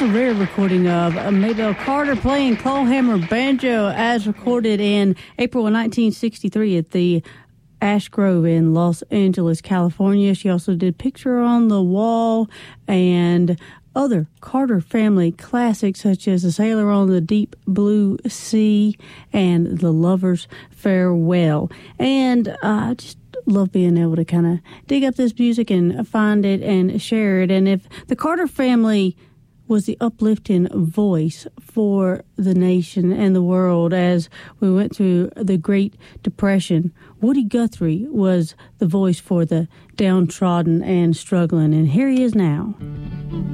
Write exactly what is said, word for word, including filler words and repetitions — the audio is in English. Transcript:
a rare recording of Maybelle Carter playing clawhammer banjo as recorded in April of nineteen sixty-three at the Ash Grove in Los Angeles, California. She also did Picture on the Wall and other Carter family classics such as The Sailor on the Deep Blue Sea and The Lover's Farewell. And I uh, just love being able to kind of dig up this music and find it and share it. And if the Carter family was the uplifting voice for the nation and the world as we went through the Great Depression, Woody Guthrie was the voice for the downtrodden and struggling, and here he is now.